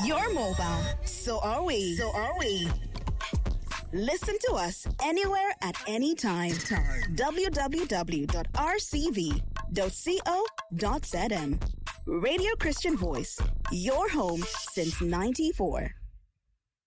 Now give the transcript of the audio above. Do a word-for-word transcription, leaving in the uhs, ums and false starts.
You're mobile. So are we. So are we. Listen to us anywhere at any time. w w w dot r c v dot co dot z m. Radio Christian Voice, your home since ninety-four.